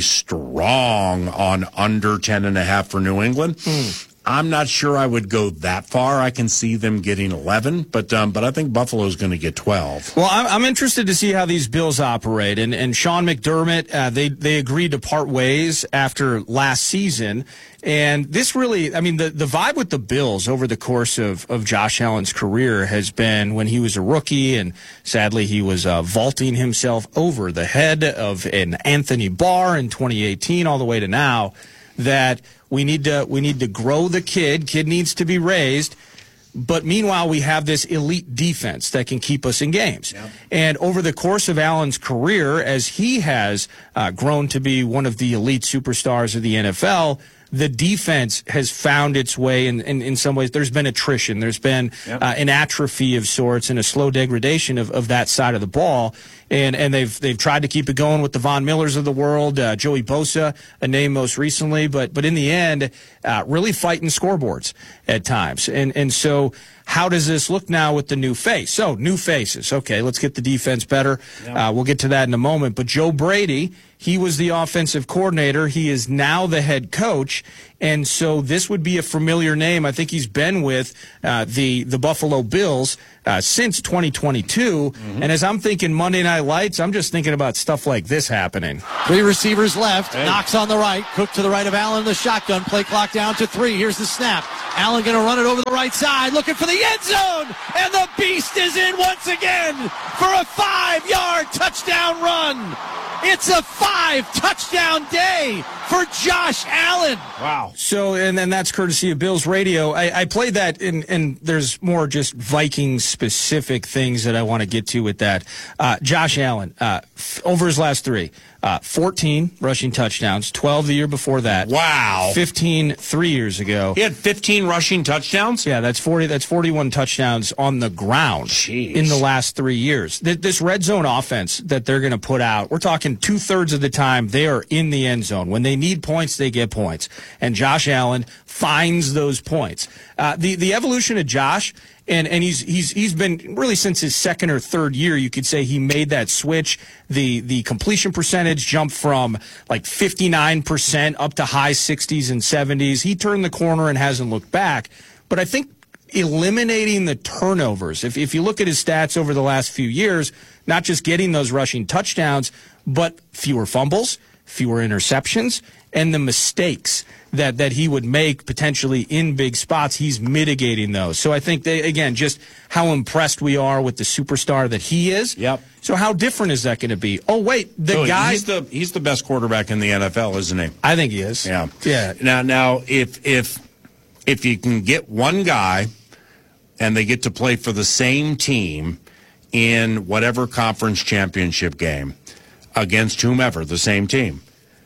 strong on under ten and a half for New England. Mm. I'm not sure I would go that far. I can see them getting eleven, but um, but I think Buffalo's going to get twelve. Well, I'm, I'm interested to see how these Bills operate. And, and Sean McDermott, uh, they, they agreed to part ways after last season. And this really, I mean, the, the vibe with the Bills over the course of, of Josh Allen's career has been when he was a rookie, and sadly he was uh, vaulting himself over the head of an Anthony Barr in twenty eighteen all the way to now, that we need to we need to grow the kid. Kid needs to be raised. But meanwhile, we have this elite defense that can keep us in games. Yep. And over the course of Allen's career, as he has uh, grown to be one of the elite superstars of the N F L, the defense has found its way. In, in, in some ways, there's been attrition. There's been Yep. uh, an atrophy of sorts and a slow degradation of, of that side of the ball. and and they've they've tried to keep it going with the Von Millers of the world, uh, Joey Bosa, a name most recently, but but in the end, uh, really fighting scoreboards at times, and and so. How does this look now with the new face? So, new faces. Okay, let's get the defense better. Uh, we'll get to that in a moment. But Joe Brady, he was the offensive coordinator. He is now the head coach. And so this would be a familiar name. I think he's been with uh, the, the Buffalo Bills uh, since twenty twenty-two. Mm-hmm. And as I'm thinking Monday Night Lights, I'm just thinking about stuff like this happening. Three receivers left. Hey. Knox on the right. Cook to the right of Allen in the shotgun. Play clock down to three. Here's the snap. Allen going to run it over the right side. Looking for the end zone. And the beast is in once again for a five-yard touchdown run. It's a five-touchdown day for Josh Allen. Wow. So, and then that's courtesy of Bills Radio. I, I played that, and, and there's more just Vikings-specific things that I want to get to with that. Uh, Josh Allen, uh, f- over his last three, uh, fourteen rushing touchdowns, twelve the year before that. Wow. fifteen three years ago. He had fifteen rushing touchdowns? Yeah, that's forty. That's forty-one touchdowns on the ground Jeez. in the last three years. Th- this red zone offense that they're going to put out, we're talking two-thirds of the time they are in the end zone. When they need points, they get points. And Josh Allen finds those points. Uh, the, the evolution of Josh, and, and he's he's he's been really since his second or third year, you could say he made that switch. The the completion percentage jumped from like fifty-nine percent up to high sixties and seventies. He turned the corner and hasn't looked back. But I think eliminating the turnovers, if if you look at his stats over the last few years, not just getting those rushing touchdowns, but fewer fumbles, fewer interceptions, and the mistakes that, that he would make potentially in big spots, he's mitigating those. So I think, they, again, just how impressed we are with the superstar that he is. Yep. So how different is that going to be? Oh, wait, the So guy... He's the, he's the best quarterback in the N F L, isn't he? I think he is. Yeah. Yeah. Now, now if if if you can get one guy and they get to play for the same team in whatever conference championship game against whomever, the same team,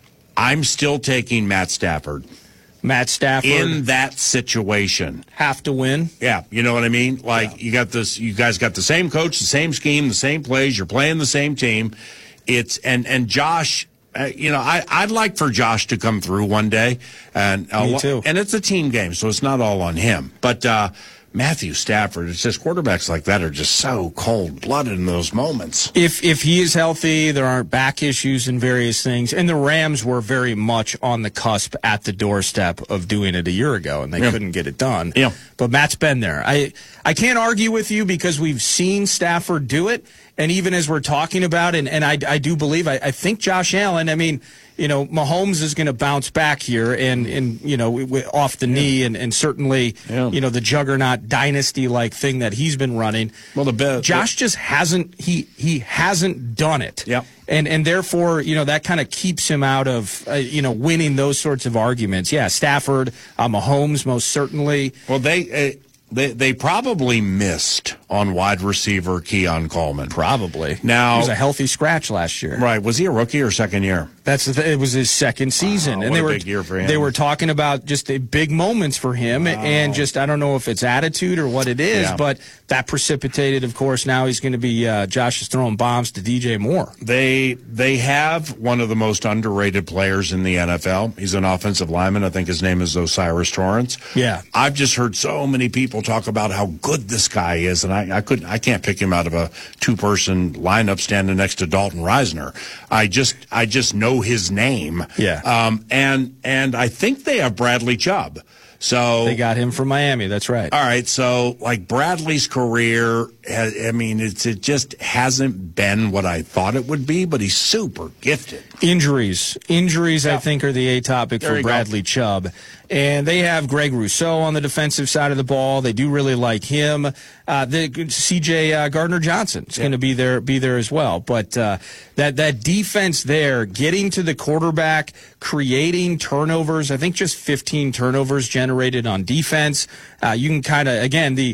I'm still taking Matt Stafford. Matt Stafford in that situation. Have to win. Yeah, you know what I mean? Like yeah. you got this you guys got the same coach, the same scheme, the same plays, you're playing the same team. It's and and Josh Uh, you know, I, I'd like for Josh to come through one day, and uh, Me too. And it's a team game, so it's not all on him. But uh, Matthew Stafford, it's just quarterbacks like that are just so cold-blooded in those moments. If if he is healthy, there aren't back issues and various things. And the Rams were very much on the cusp at the doorstep of doing it a year ago, and they yeah. couldn't get it done. Yeah. But Matt's been there. I I can't argue with you because we've seen Stafford do it. And even as we're talking about it, and, and I, I do believe, I, I think Josh Allen, I mean, you know, Mahomes is going to bounce back here and, and you know, off the yeah. knee and, and certainly, yeah. you know, the juggernaut dynasty-like thing that he's been running. Well, the best, Josh just hasn't, he he hasn't done it. Yep. And, and therefore, you know, that kind of keeps him out of, uh, you know, winning those sorts of arguments. Yeah, Stafford, uh, Mahomes, most certainly. Well, they... Uh, They they probably missed on wide receiver Keon Coleman. Probably. Now he was a healthy scratch last year. Right? Was he a rookie or second year? That's the th- it was his second season, wow, and what they a were big year for him. They were talking about just the big moments for him, wow. and just I don't know if it's attitude or what it is, yeah. but that precipitated, of course. Now he's going to be uh, Josh is throwing bombs to D J Moore. They they have one of the most underrated players in the N F L. He's an offensive lineman. I think his name is Osiris Torrance. Yeah, I've just heard so many people talk about how good this guy is, and I, I couldn't I can't pick him out of a two person lineup standing next to Dalton Reisner. I just I just know his name. Yeah. Um. And and I think they have Bradley Chubb. So they got him from Miami. That's right. All right. So like Bradley's career, has, I mean, it's it just hasn't been what I thought it would be, but he's super gifted. Injuries, injuries, yeah. I think, are the A topic there for Bradley go. Chubb. And they have Greg Rousseau on the defensive side of the ball. They do really like him. Uh, the C J uh, Gardner-Johnson is yeah. going to be there, be there as well. But uh, that that defense there, getting to the quarterback, creating turnovers. I think just fifteen turnovers generated on defense. Uh, you can kind of again the.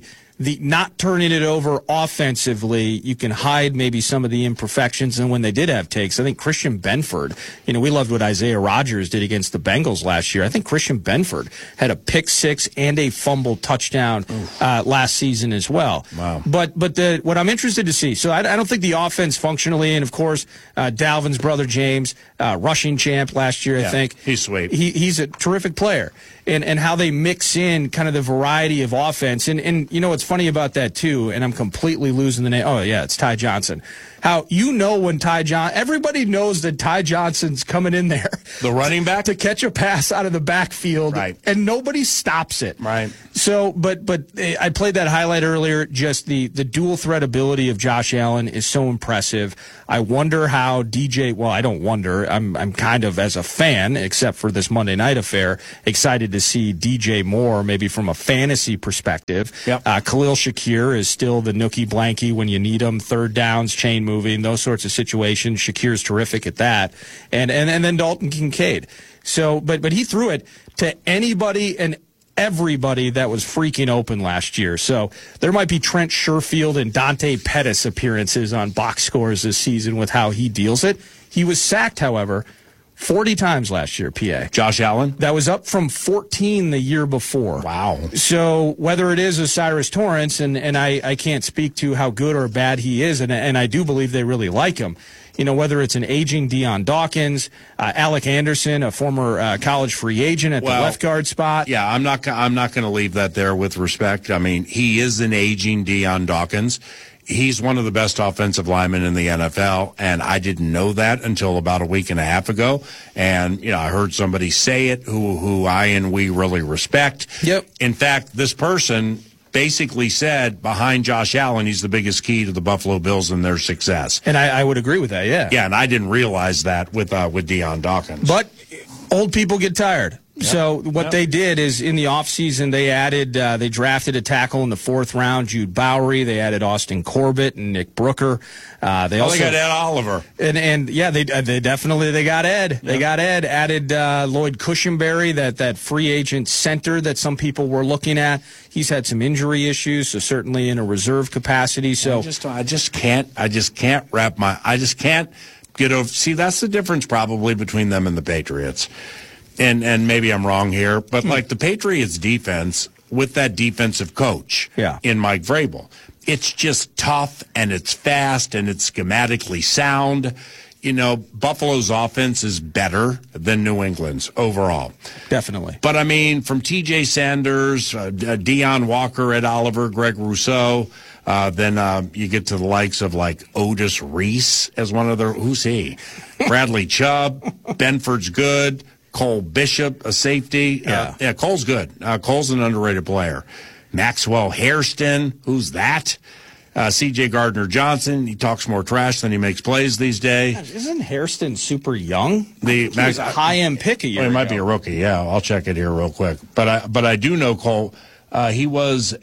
the not turning it over offensively, you can hide maybe some of the imperfections. And when they did have takes, I think Christian Benford, you know, we loved what Isaiah Rodgers did against the Bengals last year. I think Christian Benford had a pick six and a fumble touchdown uh, last season as well. Wow. But but the, what I'm interested to see, so I, I don't think the offense functionally, and of course, uh, Dalvin's brother James, uh, rushing champ last year, Yeah, I think. he's sweet. He, he's a terrific player. And, and how they mix in kind of the variety of offense. And, and you know what's funny about that, too, and I'm completely losing the name. Oh, yeah, it's Ty Johnson. How you know when Ty Johnson, everybody knows that Ty Johnson's coming in there. The running back? To catch a pass out of the backfield. Right. And nobody stops it. Right. So, but but I played that highlight earlier. Just the, the dual threat ability of Josh Allen is so impressive. I wonder how D J, well, I don't wonder. I'm, I'm kind of, as a fan, except for this Monday night affair, excited to see D J Moore, maybe from a fantasy perspective. Yep. Uh, Khalil Shakir is still the nookie blankie when you need him, third downs, chain moving, those sorts of situations. Shakir's terrific at that. And, and, and then Dalton Kincaid. So, but, but he threw it to anybody and everybody that was freaking open last year. So there might be Trent Sherfield and Dante Pettis appearances on box scores this season with how he deals it. He was sacked, however, forty times last year, P A. Josh Allen? That was up from fourteen the year before. Wow. So whether it is Osiris Torrance, and, and I, I can't speak to how good or bad he is, and, and I do believe they really like him. You know, whether it's an aging Deion Dawkins, uh, Alec Anderson, a former uh, college free agent at Well, the left guard spot. Yeah, I'm not. I'm not going to leave that there with respect. I mean, he is an aging Deion Dawkins. He's one of the best offensive linemen in the N F L, and I didn't know that until about a week and a half ago. And you know, I heard somebody say it who who I and we really respect. Yep. In fact, this person basically said behind Josh Allen, he's the biggest key to the Buffalo Bills and their success. And I, I would agree with that, yeah. Yeah, and I didn't realize that with uh, with Deion Dawkins. But old people get tired. Yep. So what Yep. they did is in the offseason, they added, uh, they drafted a tackle in the fourth round, Jude Bowery. They added Austin Corbett and Nick Brooker. Uh, they oh, also they got Ed Oliver. And, and yeah, they uh, they definitely, they got Ed. They Yep. got Ed. Added uh, Lloyd Cushenberry, that, that free agent center that some people were looking at. He's had some injury issues, so certainly in a reserve capacity. So I just, I just can't, I just can't wrap my, I just can't get over. See, that's the difference probably between them and the Patriots. And and maybe I'm wrong here, but like the Patriots defense with that defensive coach Yeah. in Mike Vrabel, it's just tough and it's fast and it's schematically sound. You know, Buffalo's offense is better than New England's overall. definitely. But I mean, from T J Sanders, uh, Deion Walker, Ed Oliver, Greg Rousseau, uh, then uh, you get to the likes of like Otis Reese as one of the, who's he? Bradley Chubb, Benford's good. Cole Bishop, a safety. Yeah, uh, yeah Cole's good. Uh, Cole's an underrated player. Maxwell Hairston, who's that? Uh, C J Gardner-Johnson, he talks more trash than he makes plays these days. Isn't Hairston super young? The He was a high-end pick a year Well, he might ago. be a rookie, yeah. I'll check it here real quick. But I, but I do know Cole. Uh, he was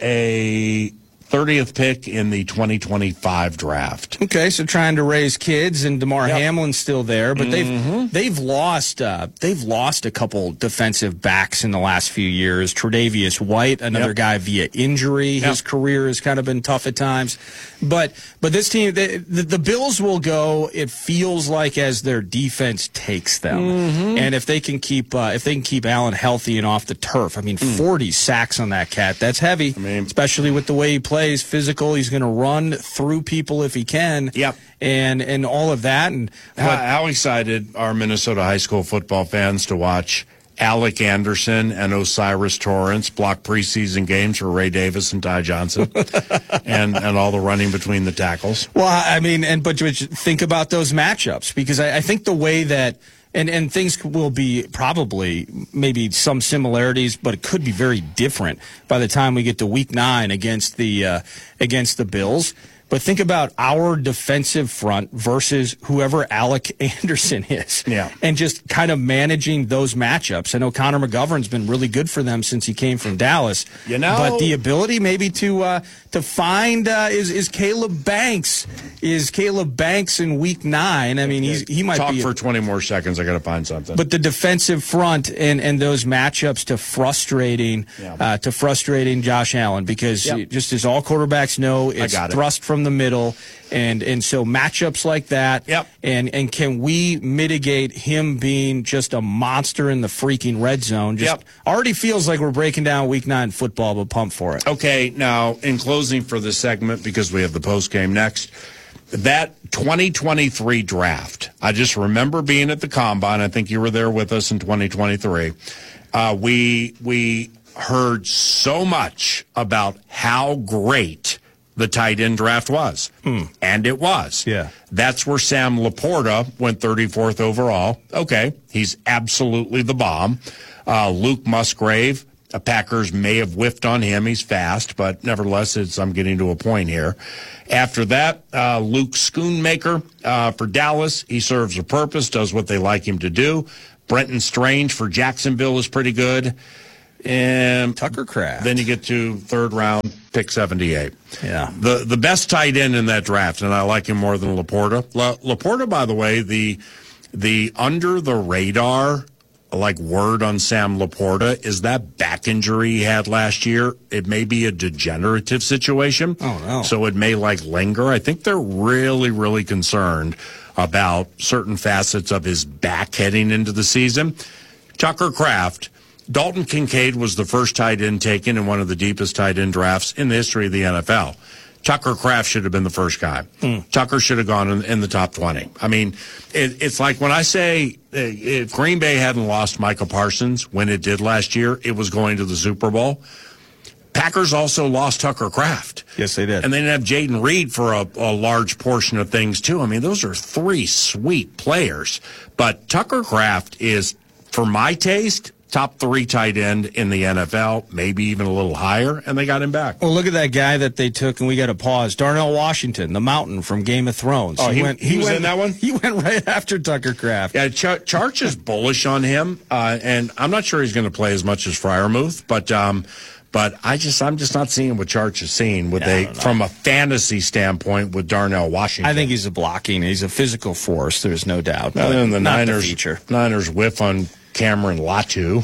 a thirtieth pick in the twenty twenty-five draft. Okay, so trying to raise kids, and DeMar Yep. Hamlin's still there, but Mm-hmm. they've they've lost uh, they've lost a couple defensive backs in the last few years. Tre'Davious White, another Yep. guy via injury. Yep. His career has kind of been tough at times, but but this team, the, the, the Bills will go. It feels like as their defense takes them, Mm-hmm. and if they can keep uh, if they can keep Allen healthy and off the turf. I mean, forty sacks on that cat. That's heavy, Mm. I mean- especially with the way he plays. Physical, he's going to run through people if he can. Yep. And and all of that. And How, but, how excited are Minnesota high school football fans to watch Alec Anderson and Osiris Torrance block preseason games for Ray Davis and Ty Johnson and, and all the running between the tackles? well, I mean, and but but think about those matchups, because I, I think the way that. And and things will be probably maybe some similarities, but it could be very different by the time we get to week nine against the uh, against the Bills. But think about our defensive front versus whoever Alec Anderson is. Yeah. And just kind of managing those matchups. I know Connor McGovern's been really good for them since he came from Dallas. You know. But the ability maybe to uh, to find uh, is is Caleb Banks. Is Caleb Banks in week nine. I mean, he's he might Talk be for twenty more seconds. I got to find something. But the defensive front and, and those matchups to frustrating Yeah. uh, to frustrating Josh Allen, because Yep. just as all quarterbacks know, it's got it. thrust from the middle, and and so matchups like that. Yep. And and can we mitigate him being just a monster in the freaking red zone? Just Yep. already feels like we're breaking down week nine football, but pump for it. Okay, now in closing for this segment, because we have the post game next, that twenty twenty-three draft, I just remember being at the combine. I think you were there with us in twenty twenty-three. Uh, we we heard so much about how great the tight end draft was, and it was. Yeah. That's where Sam Laporta went thirty-fourth overall. Okay, he's absolutely the bomb. Uh, Luke Musgrave, uh, Packers may have whiffed on him. He's fast, but nevertheless, it's, I'm getting to a point here. After that, uh, Luke Schoonmaker uh, for Dallas. He serves a purpose, does what they like him to do. Brenton Strange for Jacksonville is pretty good. And Tucker Kraft. Then you get to third round, pick seventy-eight. Yeah. The the best tight end in that draft, and I like him more than Laporta. La, Laporta, by the way, the the under the radar like word on Sam Laporta is that back injury he had last year. It may be a degenerative situation. Oh no. So it may like linger. I think they're really, really concerned about certain facets of his back heading into the season. Tucker Kraft. Dalton Kincaid was the first tight end taken in one of the deepest tight end drafts in the history of the N F L. Tucker Kraft should have been the first guy. Mm. Tucker should have gone in, in the top twenty. I mean, it, it's like when I say uh, if Green Bay hadn't lost Micah Parsons when it did last year, it was going to the Super Bowl. Packers also lost Tucker Kraft. Yes, they did. And they didn't have Jaden Reed for a, a large portion of things, too. I mean, those are three sweet players. But Tucker Kraft is, for my taste, top three tight end in the N F L, maybe even a little higher, and they got him back. Well, look at that guy that they took, and we got to pause. Darnell Washington, the Mountain from Game of Thrones. Oh, he, went. he, was went, in that one? He went right after Tucker Kraft. Yeah, Ch- Charch is bullish on him, uh, and I'm not sure he's going to play as much as Freiermuth, but um, but I just I'm just not seeing what Charch is seeing with Yeah, I a don't know. from a fantasy standpoint with Darnell Washington. I think he's a blocking. He's a physical force. There's no doubt. Other than the not Niners, the feature. Niners whiff on Cameron Latu.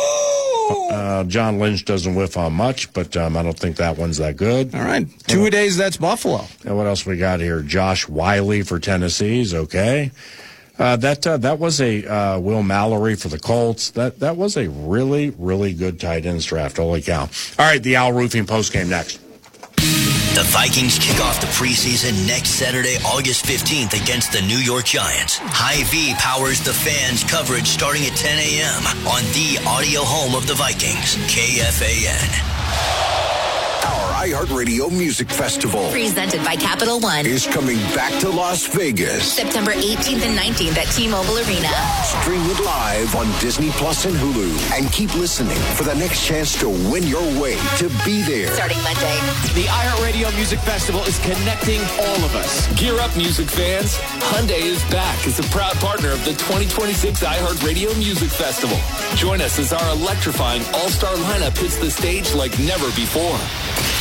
Uh, John Lynch doesn't whiff on much, but um, I don't think that one's that good. All right, two a days. That's Buffalo. And what else we got here? Josh Wiley for Tennessee's okay. Uh, that uh, that was a uh, Will Mallory for the Colts. That that was a really really good tight ends draft. Holy cow! All right, the Al Roofing postgame next. The Vikings kick off the preseason next Saturday, August fifteenth against the New York Giants. Hy-Vee powers the fans' coverage starting at ten a.m. on the audio home of the Vikings, K F A N. Our iHeartRadio Music Festival Presented by Capital One. is coming back to Las Vegas. September eighteenth and nineteenth at T-Mobile Arena. Stream it live on Disney Plus and Hulu. And keep listening for the next chance to win your way to be there. Starting Monday. The iHeartRadio Music Festival is connecting all of us. Gear up, music fans. Hyundai is back as a proud partner of the twenty twenty-six iHeartRadio Music Festival. Join us as our electrifying all-star lineup hits the stage like never before.